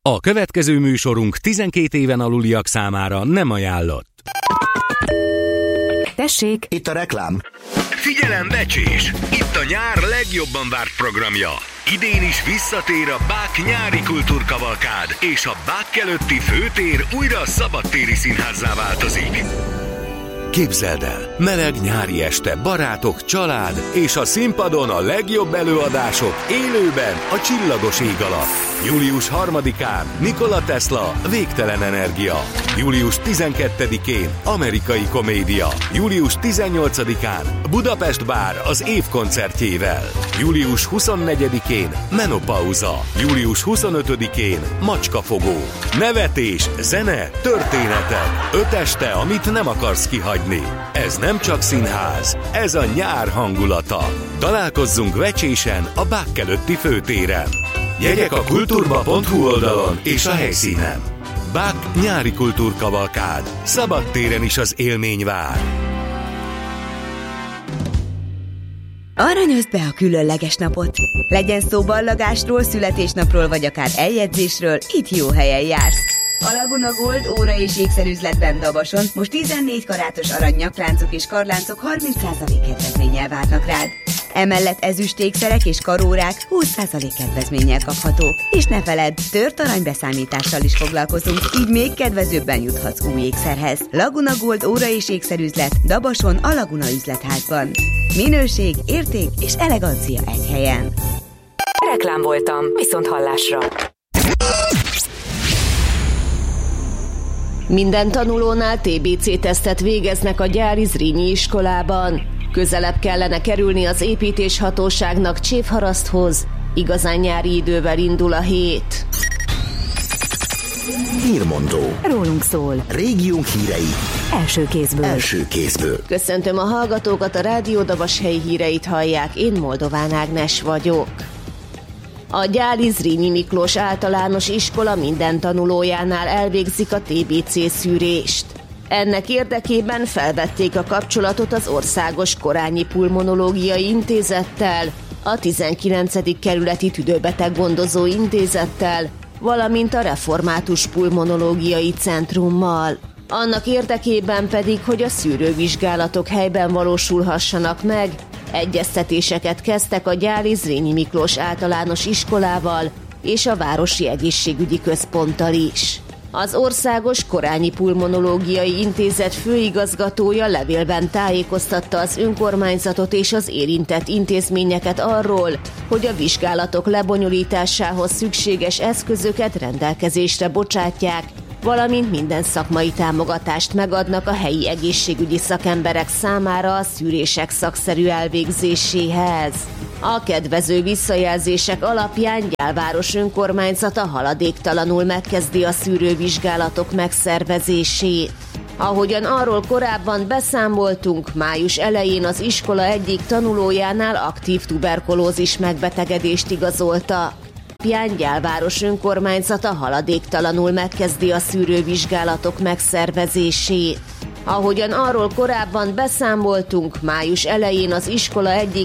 A következő műsorunk 12 éven aluliak számára nem ajánlott. Tessék! Itt a reklám. Figyelem, becsés! Itt a nyár legjobban várt programja. Idén is visszatér a BAK nyári kultúrkavalkád, és a BAK előtti főtér újra szabadtéri színházzá változik. Képzeld el, meleg nyári este, barátok, család, és a színpadon a legjobb előadások élőben a csillagos ég alatt. Július 3-án Nikola Tesla, Végtelen energia. Július 12-én Amerikai komédia. Július 18-án Budapest Bár az év koncertjével. Július 24-én Menopauza. Július 25-én Macskafogó. Nevetés, zene, történetek. 5 este, amit nem akarsz kihagyni. Ez nem csak színház, ez a nyár hangulata. Találkozzunk Vecsésen a BAK előtti főtéren. Jegyek a kulturba.hu oldalon és a helyszínen. BAK nyári kultúrkavalkád. Szabadtéren is az élmény vár. Aranyozd be a különleges napot! Legyen szó ballagásról, születésnapról vagy akár eljegyzésről, itt jó helyen jársz. A Laguna Gold óra- és ékszerüzletben Dabason most 14 karátos aranynyakláncok és karláncok 30% kedvezménnyel várnak rád. Emellett ezüstékszerek és karórák 20% kedvezménnyel kaphatók. És ne feledd, tört aranybeszámítással is foglalkozunk, így még kedvezőbben juthatsz új ékszerhez. Laguna Gold óra- és ékszerüzlet Dabason a Laguna üzletházban. Minőség, érték és elegancia egy helyen. Reklám voltam, viszont hallásra. Minden tanulónál TBC-tesztet végeznek a gyári Zrínyi iskolában. Közelebb kellene kerülni az építéshatóságnak Csévharaszthoz. Igazán nyári idővel indul a hét. Hírmondó. Rólunk szól. Régiónk hírei. Első kézből. Köszöntöm a hallgatókat, a Rádió Dabas helyi híreit hallják, én Moldován Ágnes vagyok. A gyári Zrínyi Miklós általános iskola minden tanulójánál elvégzik a TBC szűrést. Ennek érdekében felvették a kapcsolatot az Országos Korányi Pulmonológiai Intézettel, a 19. kerületi tüdőbeteg-gondozó intézettel, valamint a Református Pulmonológiai Centrummal. Annak érdekében pedig, hogy a szűrővizsgálatok helyben valósulhassanak meg, egyeztetéseket kezdtek a gyári Zrínyi Miklós általános iskolával és a Városi Egészségügyi Központtal is. Az Országos Korányi Pulmonológiai Intézet főigazgatója levélben tájékoztatta az önkormányzatot és az érintett intézményeket arról, hogy a vizsgálatok lebonyolításához szükséges eszközöket rendelkezésre bocsátják, valamint minden szakmai támogatást megadnak a helyi egészségügyi szakemberek számára a szűrések szakszerű elvégzéséhez. A kedvező visszajelzések alapján Gyálváros önkormányzata haladéktalanul megkezdi a szűrővizsgálatok megszervezését. Ahogyan arról korábban beszámoltunk, május elején az iskola egyik tanulójánál aktív tuberkulózis megbetegedést igazoltak. Gyálváros önkormányzata haladéktalanul megkezdi a szűrővizsgálatok megszervezését. Ahogyan arról korábban beszámoltunk, május elején az iskola egyik